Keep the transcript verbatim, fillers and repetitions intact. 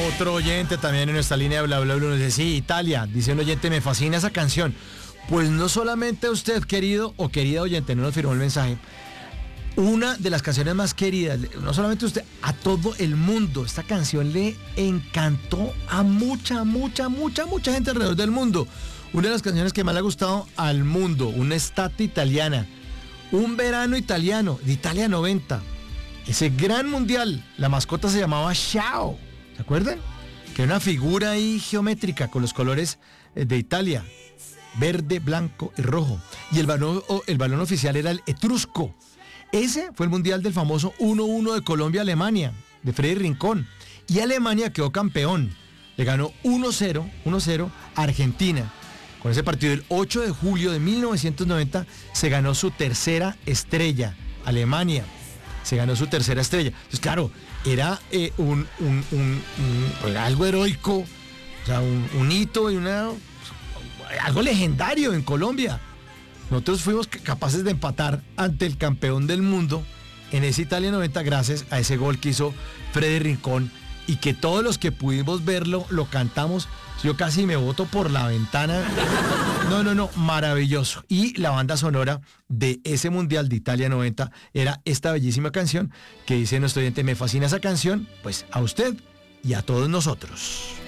Otro oyente también en nuestra línea de bla bla bla nos dice, sí, Italia, dice un oyente, me fascina esa canción. Pues no solamente a usted, querido o querida oyente, no nos firmó el mensaje, una de las canciones más queridas, no solamente a usted, a todo el mundo. Esta canción le encantó a mucha, mucha, mucha, mucha gente alrededor del mundo. Una de las canciones que más le ha gustado al mundo, una estate italiana, un verano italiano, de Italia noventa. Ese gran mundial, la mascota se llamaba Ciao, ¿se acuerdan? Que era una figura ahí geométrica con los colores de Italia, verde, blanco y rojo. Y el balón, el balón oficial era el etrusco. Ese fue el mundial del famoso uno uno de Colombia-Alemania, de Freddy Rincón. Y Alemania quedó campeón. Le ganó uno cero a Argentina. Con ese partido, el ocho de julio de mil novecientos noventa, se ganó su tercera estrella. Alemania se ganó su tercera estrella. Entonces, claro, era eh, un, un, un, un era algo heroico, o sea, un, un hito y una, algo legendario en Colombia. Nosotros fuimos capaces de empatar ante el campeón del mundo en ese Italia noventa gracias a ese gol que hizo Freddy Rincón y que todos los que pudimos verlo lo cantamos. Yo casi me boto por la ventana. No, no, no, maravilloso. Y la banda sonora de ese Mundial de Italia noventa era esta bellísima canción que dice nuestro oyente, me fascina esa canción, pues a usted y a todos nosotros.